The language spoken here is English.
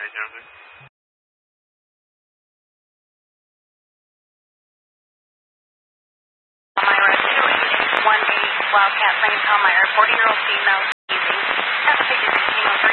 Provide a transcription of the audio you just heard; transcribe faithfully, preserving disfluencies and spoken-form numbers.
down there? Elmira two eight one eight Wildcat Lane, Elmira, forty-year-old female using F figure fifteen oh three.